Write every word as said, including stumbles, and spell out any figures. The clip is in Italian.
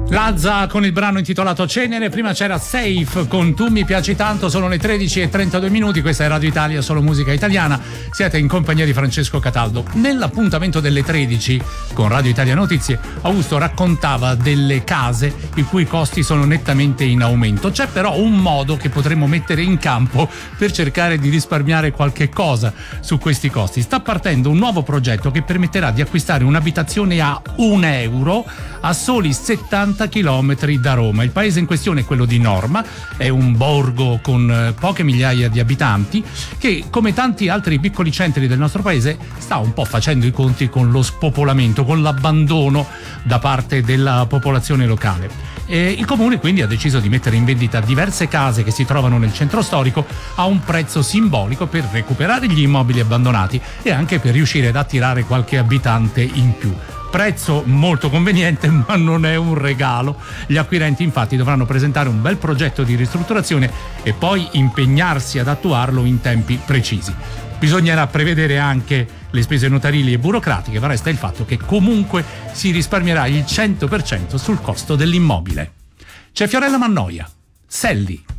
Lazza con il brano intitolato Cenere, prima c'era Safe con Tu mi piaci tanto, sono le tredici e trentadue minuti, questa è Radio Italia, solo musica italiana, siete in compagnia di Francesco Cataldo. Nell'appuntamento delle tredici con Radio Italia Notizie, Augusto raccontava delle case i cui costi sono nettamente in aumento. C'è però un modo che potremmo mettere in campo per cercare di risparmiare qualche cosa su questi costi. Sta partendo un nuovo progetto che permetterà di acquistare un'abitazione a un euro a soli settanta chilometri da Roma. Il paese in questione è quello di Norma, è un borgo con poche migliaia di abitanti che, come tanti altri piccoli centri del nostro paese, sta un po' facendo i conti con lo spopolamento, con l'abbandono da parte della popolazione locale. E il comune quindi ha deciso di mettere in vendita diverse case che si trovano nel centro storico a un prezzo simbolico per recuperare gli immobili abbandonati e anche per riuscire ad attirare qualche abitante in più. Prezzo molto conveniente, ma non è un regalo. Gli acquirenti infatti dovranno presentare un bel progetto di ristrutturazione e poi impegnarsi ad attuarlo in tempi precisi. Bisognerà prevedere anche le spese notarili e burocratiche, ma resta il fatto che comunque si risparmierà il cento per cento sul costo dell'immobile. C'è Fiorella Mannoia, Selli.